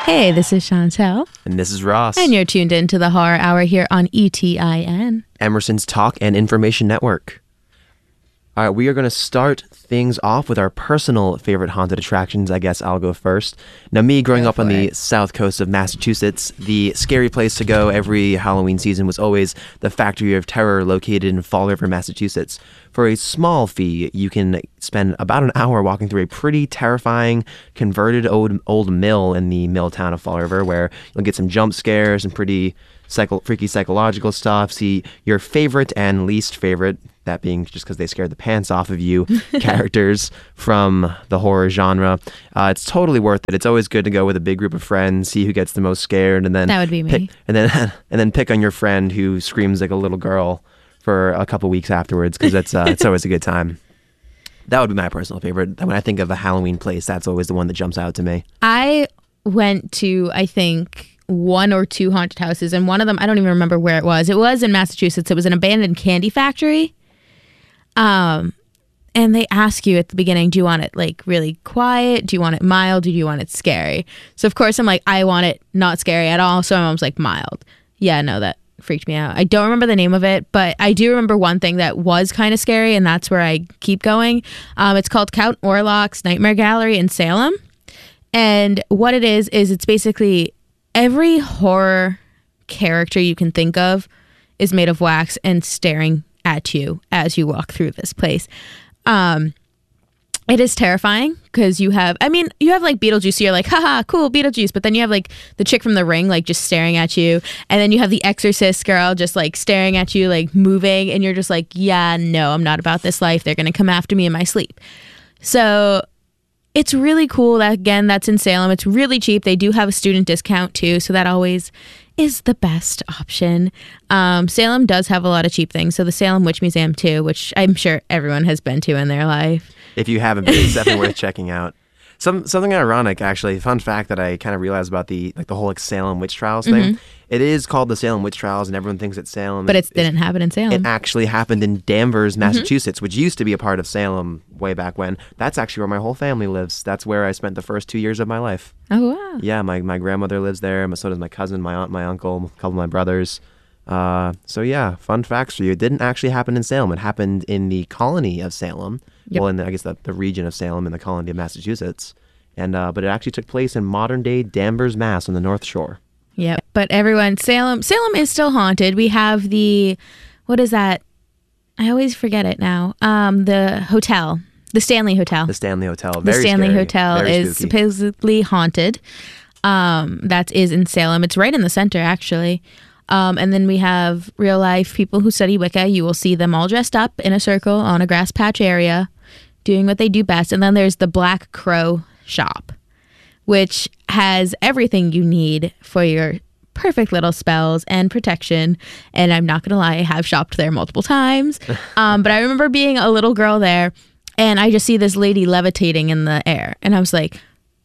Hey, this is Chantel. And this is Ross. And you're tuned into the Horror Hour here on ETIN. Emerson's Talk and Information Network. All right, we are going to start things off with our personal favorite haunted attractions. I guess I'll go first. Now, me growing up on the south coast of Massachusetts, the scary place to go every Halloween season was always the Factory of Terror located in Fall River, Massachusetts. For a small fee, you can spend about an hour walking through a pretty terrifying converted old mill in the mill town of Fall River, where you'll get some jump scares and pretty freaky psychological stuff. See your favorite and least favorite, that being just because they scared the pants off of you, characters from the horror genre. It's totally worth it. It's always good to go with a big group of friends, see who gets the most scared, and then that would be me. And then pick on your friend who screams like a little girl for a couple weeks afterwards, because it's always a good time. That would be my personal favorite. When I think of a Halloween place, that's always the one that jumps out to me. I went to, I think, 1 or 2 haunted houses, and one of them, I don't even remember where it was. It was in Massachusetts. It was an abandoned candy factory. And they ask you at the beginning, do you want it like really quiet? Do you want it mild? Do you want it scary? So of course I'm like, I want it not scary at all. So my mom's like, mild. Yeah, no, that freaked me out. I don't remember the name of it, but I do remember one thing that was kind of scary, and that's where I keep going. It's called Count Orlok's Nightmare Gallery in Salem. And what it is it's basically every horror character you can think of is made of wax and staring at you as you walk through this place. It is terrifying because you have like Beetlejuice, so you're like, haha, cool, Beetlejuice. But then you have like the chick from The Ring, like just staring at you. And then you have the Exorcist girl just like staring at you, like moving. And you're just like, yeah, no, I'm not about this life. They're going to come after me in my sleep. So it's really cool that, again, that's in Salem. It's really cheap. They do have a student discount too. So that always is the best option. Salem does have a lot of cheap things. So the Salem Witch Museum too, which I'm sure everyone has been to in their life. If you haven't been, it's definitely worth checking out. Something ironic, actually, fun fact that I kind of realized about the whole Salem witch trials thing. Mm-hmm. It is called the Salem witch trials, and everyone thinks it's Salem. But it didn't happen in Salem. It actually happened in Danvers, Massachusetts, which used to be a part of Salem way back when. That's actually where my whole family lives. That's where I spent the first 2 years of my life. Oh, wow. Yeah, my grandmother lives there. So does my cousin, my aunt, my uncle, a couple of my brothers. So yeah, fun facts for you. It didn't actually happen in Salem. It happened in the colony of Salem. Yep. Well, in I guess the region of Salem in the colony of Massachusetts. And but it actually took place in modern-day Danvers, Mass. on the North Shore. Yeah, but everyone, Salem is still haunted. We have what is that? I always forget it now. The hotel, the Stanley Hotel. The Stanley Hotel. The Stanley scary. Hotel Very is spooky. supposedly haunted. That is in Salem. It's right in the center, actually. And then we have real life people who study Wicca. You will see them all dressed up in a circle on a grass patch area, doing what they do best. And then there's the Black Crow shop, which has everything you need for your perfect little spells and protection. And I'm not gonna lie, I have shopped there multiple times. But I remember being a little girl there, and I just see this lady levitating in the air, and I was like,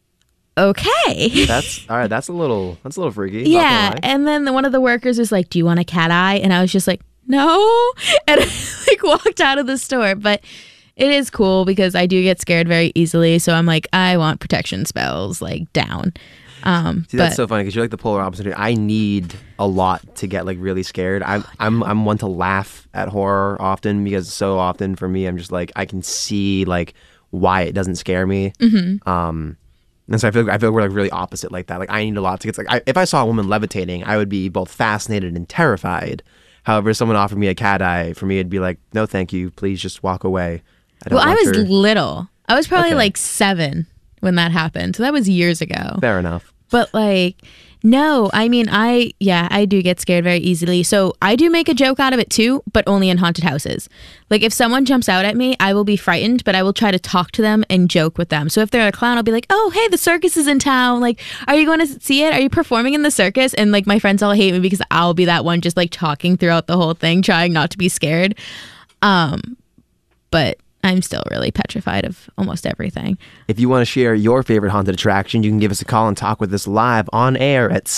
okay. That's all right. That's a little freaky. Yeah. And then one of the workers was like, do you want a cat eye? And I was just like, no. And I like walked out of the store. But it is cool because I do get scared very easily. So I'm like, I want protection spells like down. See, that's so funny because you're like the polar opposite. I need a lot to get like really scared. I'm one to laugh at horror often, because so often for me, I'm just like, I can see like why it doesn't scare me. Mm-hmm. And so I feel we're like really opposite like that. Like I need a lot to get like, if I saw a woman levitating, I would be both fascinated and terrified. However, if someone offered me a cat eye, for me it'd be like, no, thank you. Please just walk away. I was little. I was probably like 7 when that happened. So that was years ago. Fair enough. But like, no, I mean, I do get scared very easily. So I do make a joke out of it too, but only in haunted houses. Like if someone jumps out at me, I will be frightened, but I will try to talk to them and joke with them. So if they're a clown, I'll be like, oh, hey, the circus is in town. Like, are you going to see it? Are you performing in the circus? And like my friends all hate me because I'll be that one just like talking throughout the whole thing, trying not to be scared. But I'm still really petrified of almost everything. If you want to share your favorite haunted attraction, you can give us a call and talk with us live on air at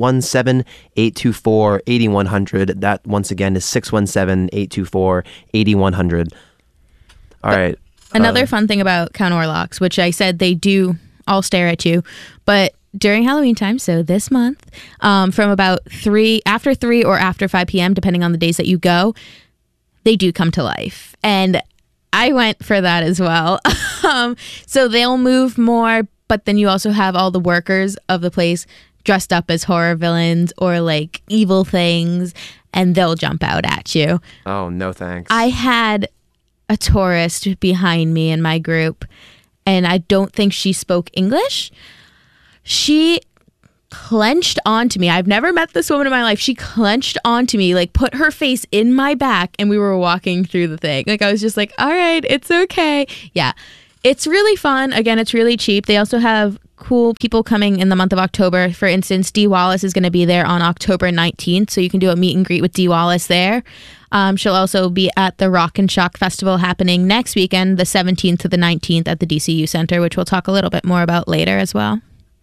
617-824-8100. That, once again, is 617-824-8100. All right. Another fun thing about Count Orlok's, which I said they do all stare at you, but during Halloween time, so this month, from about after 3 or after 5 p.m., depending on the days that you go, they do come to life. And I went for that as well. So they'll move more, but then you also have all the workers of the place dressed up as horror villains or like evil things, and they'll jump out at you. Oh, no thanks. I had a tourist behind me in my group, and I don't think she spoke English. She clenched onto me. I've never met this woman in my life. She clenched onto me, like put her face in my back, and we were walking through the thing. Like I was just like, all right, it's okay. Yeah. It's really fun. Again, it's really cheap. They also have cool people coming in the month of October. For instance, Dee Wallace is going to be there on October 19th, so you can do a meet and greet with Dee Wallace there. She'll also be at the Rock and Shock Festival happening next weekend, the 17th to the 19th at the DCU Center, which we'll talk a little bit more about later as well.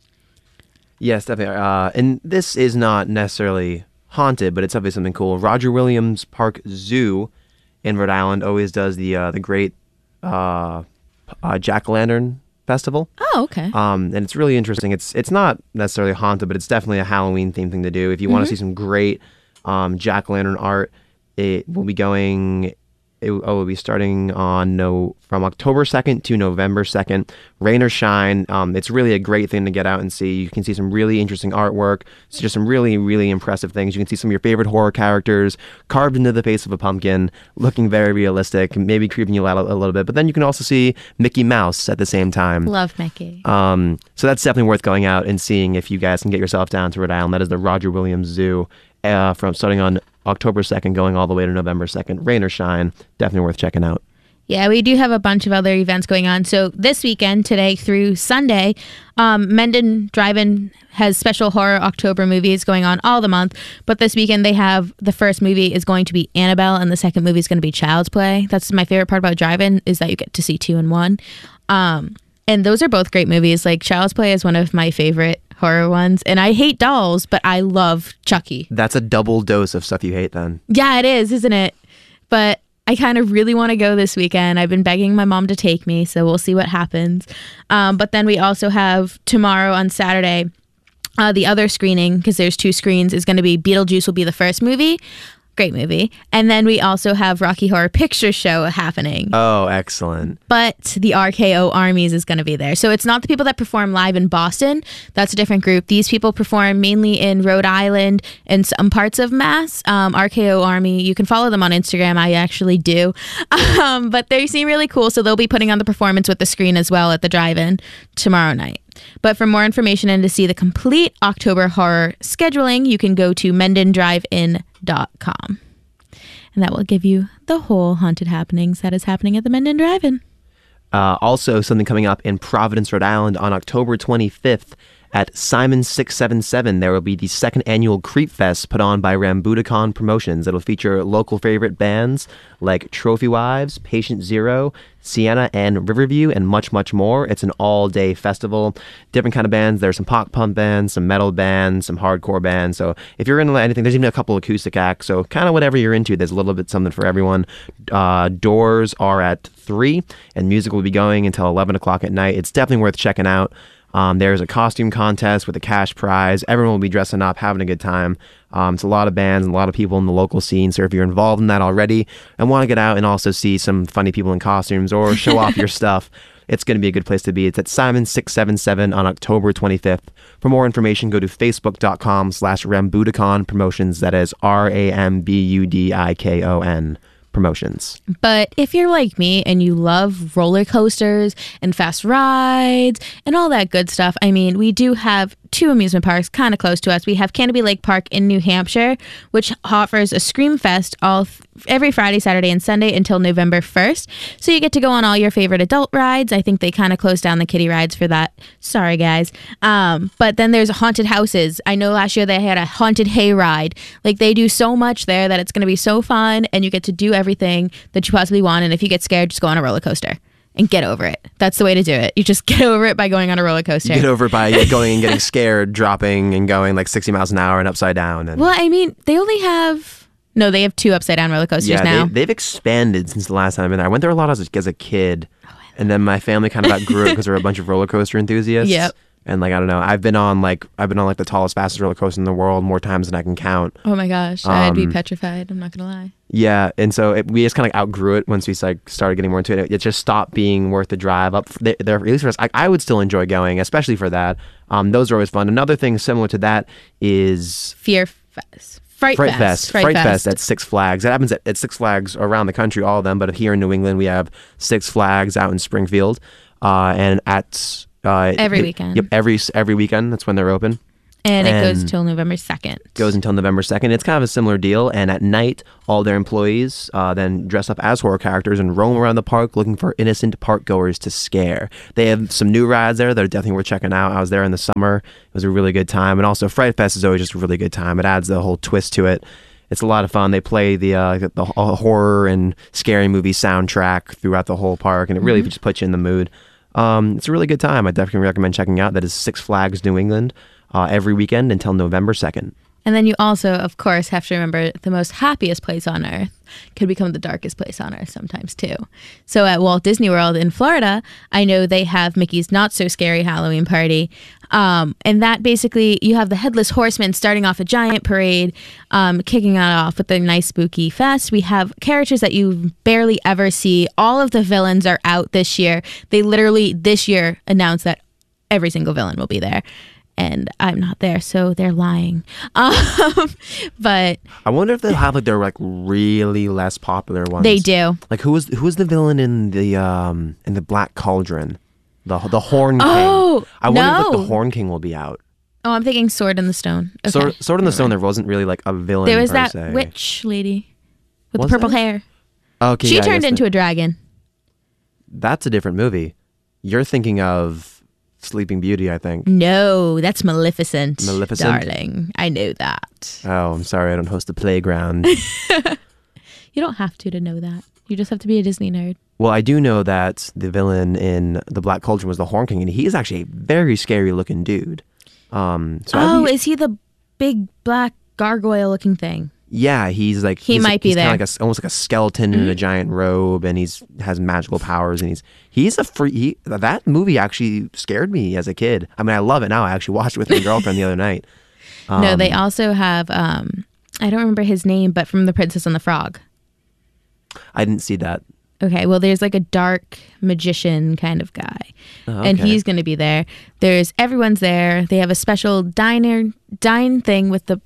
Yes, definitely. And this is not necessarily haunted, but it's definitely something cool. Roger Williams Park Zoo in Rhode Island always does the great Jack-o'-lantern festival. Oh, okay. And it's really interesting. It's not necessarily haunted, but it's definitely a Halloween themed thing to do. If you want to see some great jack-o'-lantern art, it will be going. It will be starting from October 2nd to November 2nd, rain or shine. It's really a great thing to get out and see. You can see some really interesting artwork. It's just some really, really impressive things. You can see some of your favorite horror characters carved into the face of a pumpkin, looking very realistic, maybe creeping you out a little bit. But then you can also see Mickey Mouse at the same time. Love Mickey. So that's definitely worth going out and seeing if you guys can get yourself down to Rhode Island. That is the Roger Williams Zoo from starting on October 2nd going all the way to November 2nd. Rain or shine, definitely worth checking out. Yeah, we do have a bunch of other events going on. So this weekend, today through Sunday, Mendon Drive-In has special horror October movies going on all the month. But this weekend they have, the first movie is going to be Annabelle and the second movie is going to be Child's Play. That's my favorite part about Drive-In, is that you get to see 2 in 1. And those are both great movies. Like Child's Play is one of my favorite horror ones. And I hate dolls, but I love Chucky. That's a double dose of stuff you hate then. Yeah, it is, isn't it? But I kind of really want to go this weekend. I've been begging my mom to take me, so we'll see what happens. But then we also have tomorrow on Saturday, the other screening, because there's 2 screens, is going to be Beetlejuice will be the first movie. Great movie. And then we also have Rocky Horror Picture Show happening. Oh, excellent. But the RKO Armies is going to be there. So it's not the people that perform live in Boston. That's a different group. These people perform mainly in Rhode Island and some parts of Mass. RKO Army, you can follow them on Instagram. I actually do. But they seem really cool. So they'll be putting on the performance with the screen as well at the drive-in tomorrow night. But for more information and to see the complete October horror scheduling, you can go to mendondrivein.com. And that will give you the whole haunted happenings that is happening at the Mendon Drive-In. Also, something coming up in Providence, Rhode Island on October 25th at Simon 677. There will be the 2nd annual Creep Fest put on by Rambuticon Promotions. It'll feature local favorite bands like Trophy Wives, Patient Zero, Sienna and Riverview, and much, much more. It's an all-day festival. Different kind of bands. There's some pop punk bands, some metal bands, some hardcore bands. So if you're into anything, there's even a couple acoustic acts. So kind of whatever you're into, there's a little bit something for everyone. Doors are at 3, and music will be going until 11 o'clock at night. It's definitely worth checking out. There's a costume contest with a cash prize. Everyone will be dressing up, having a good time. It's a lot of bands and a lot of people in the local scene. So if you're involved in that already and want to get out and also see some funny people in costumes or show off your stuff, it's going to be a good place to be. It's at Simon 677 on October 25th. For more information, go to facebook.com/Rambuticon Promotions. That is RAMBUDIKON Promotions. But if you're like me and you love roller coasters and fast rides and all that good stuff, I mean, we do have 2 amusement parks kind of close to us. We have Canopy Lake Park in New Hampshire, which offers a Scream Fest every Friday, Saturday, and Sunday until November 1st. So you get to go on all your favorite adult rides. I think they kind of closed down the kiddie rides for that. Sorry, guys. But then there's haunted houses. I know last year they had a haunted hayride. Like, they do so much there that it's going to be so fun, and you get to do everything that you possibly want. And if you get scared, just go on a roller coaster. And get over it. That's the way to do it. You just get over it by going on a roller coaster. Get over it by going and getting scared, dropping and going like 60 miles an hour and upside down. And well, I mean, they only have... No, they have 2 upside down roller coasters now. They've expanded since the last time I've been there. I went there a lot as a kid. And then my family kind of outgrew it because there were a bunch of roller coaster enthusiasts. Yep. And like I don't know, I've been on like the tallest, fastest roller coaster in the world more times than I can count. Oh my gosh, I'd be petrified. I'm not gonna lie. Yeah, and so we just kind of like outgrew it once we like started getting more into it. It just stopped being worth the drive up there. At least for us, I would still enjoy going, especially for that. Those are always fun. Another thing similar to that is Fear Fest. Fright Fest at Six Flags. That happens at Six Flags around the country, all of them. But here in New England, we have Six Flags out in Springfield, and at every weekend. Yep, every weekend. That's when they're open. And it goes till November 2nd. Goes until November 2nd. It's kind of a similar deal. And at night, all their employees then dress up as horror characters and roam around the park looking for innocent park goers to scare. They have some new rides there that are definitely worth checking out. I was there in the summer. It was a really good time. And also, Fright Fest is always just a really good time. It adds the whole twist to it. It's a lot of fun. They play the horror and scary movie soundtrack throughout the whole park, and it really just puts you in the mood. It's a really good time. I definitely recommend checking out. That is Six Flags New England every weekend until November 2nd. And then you also, of course, have to remember the most happiest place on earth could become the darkest place on earth sometimes too. So at Walt Disney World in Florida, I know they have Mickey's Not So Scary Halloween Party. And that basically, you have the Headless Horseman starting off a giant parade, kicking it off with a nice spooky fest. We have characters that you barely ever see. All of the villains are out this year. They literally this year announced that every single villain will be there. And I'm not there, so they're lying. But I wonder if they'll have like their like really less popular ones. They do. Like who was the villain in the Black Cauldron, the Horn King? Oh, I wonder if like, the Horn King will be out. Oh, I'm thinking Sword in the Stone. Okay. Sword in the Stone. There wasn't really like a villain. There was per that se. witch lady with Was the purple there? hair. Okay, She yeah, I turned guess into a dragon. That's a different movie. You're thinking of Sleeping Beauty, I think. No, that's Maleficent. Maleficent? Darling. I know that. Oh, I'm sorry, I don't host the playground. You don't have to know that. You just have to be a Disney nerd. Well, I do know that the villain in the Black Cauldron was the Horn King, and he is actually a very scary looking dude. Is he the big black gargoyle looking thing? Yeah, he's like He might be he's there. Kind of like almost like a skeleton in a giant robe, and has magical powers, and he's a free. That movie actually scared me as a kid. I mean, I love it now. I actually watched it with my girlfriend the other night. No, they also have I don't remember his name, but from The Princess and the Frog. I didn't see that. Okay, well, there's like a dark magician kind of guy, Oh, and okay. he's going to be there. Everyone's there. They have a special dine thing with the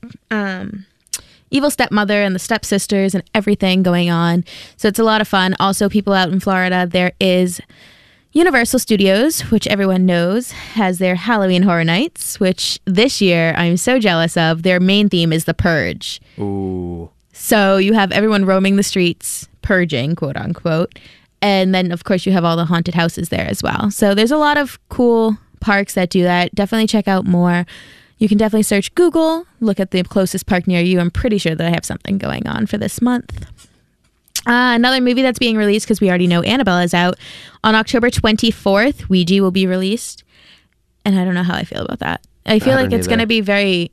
evil stepmother and the stepsisters and everything going on. So it's a lot of fun. Also, people out in Florida, there is Universal Studios, which everyone knows, has their Halloween Horror Nights, which this year I'm so jealous of. Their main theme is The Purge. Ooh. So you have everyone roaming the streets, purging, quote unquote. And then, of course, you have all the haunted houses there as well. So there's a lot of cool parks that do that. Definitely check out more. You can definitely search Google, look at the closest park near you. I'm pretty sure that I have something going on for this month. Another movie that's being released, because we already know Annabelle is out, on October 24th, Ouija will be released. And I don't know how I feel about that. I feel like it's going to be very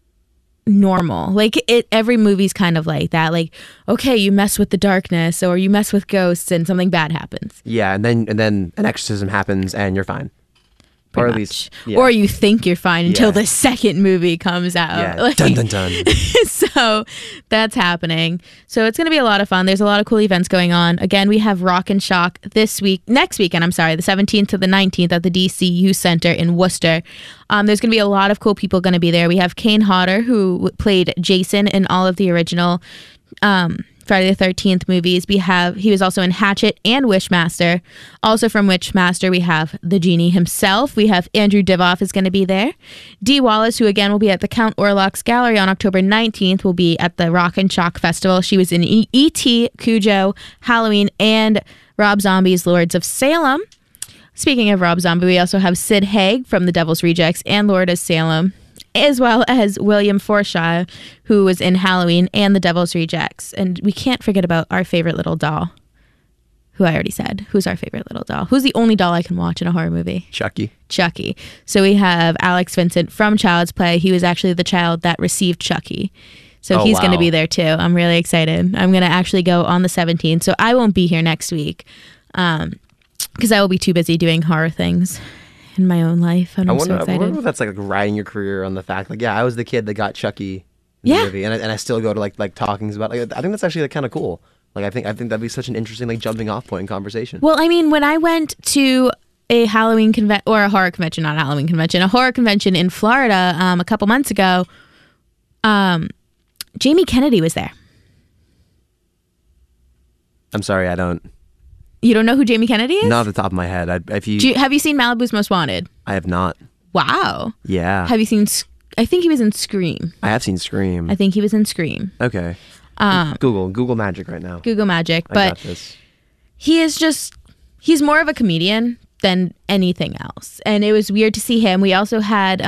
normal. Like every movie's kind of like that. Like, okay, you mess with the darkness or you mess with ghosts and something bad happens. Yeah, and then an exorcism happens and you're fine. Pretty or at much. least, yeah. Or you think you're fine until Yeah. the second movie comes out. Yeah, Like, dun dun dun. so that's happening. So it's going to be a lot of fun. There's a lot of cool events going on. Again, we have Rock and Shock next weekend, the 17th to the 19th at the DC Youth Center in Worcester. There's going to be a lot of cool people going to be there. We have Kane Hodder, who played Jason in all of the original Friday the 13th movies. He was also in Hatchet and Wishmaster. Also from Wishmaster, we have the genie himself. We have Andrew Divoff is going to be there. Dee Wallace, who again will be at the Count Orlok's Gallery on October 19th, will be at the Rock and Shock Festival. She was in E.T., Cujo, Halloween, and Rob Zombie's Lords of Salem. Speaking of Rob Zombie, we also have Sid Haig from The Devil's Rejects and Lord of Salem, as well as William Forsythe, who was in Halloween and The Devil's Rejects. And we can't forget about our favorite little doll, who I already said. Who's our favorite little doll? Who's the only doll I can watch in a horror movie? Chucky. Chucky. So we have Alex Vincent from Child's Play. He was actually the child that received Chucky. So he's going to wow. be there too. I'm really excited. I'm going to actually go on the 17th. So I won't be here next week because I will be too busy doing horror things in my own life, and I I'm wonder, so I excited. wonder if that's like riding your career on the fact, like, yeah, I was the kid that got Chucky in the Yeah. movie, and I still go to like talkings about. Like, I think that's actually like, kind of cool. Like, I think that'd be such an interesting like jumping off point in conversation. Well, I mean, when I went to a Halloween convention, or a horror convention, not a Halloween convention, a horror convention in Florida a couple months ago, Jamie Kennedy was there. I'm sorry, I don't. You don't know who Jamie Kennedy is? Not off the top of my head. Have you seen Malibu's Most Wanted? I have not. Wow. Yeah. Have you seen? I think he was in Scream. I have seen Scream. I think he was in Scream. Okay. Google Magic right now. Google Magic, I but got this. he's more of a comedian than anything else, and it was weird to see him. We also had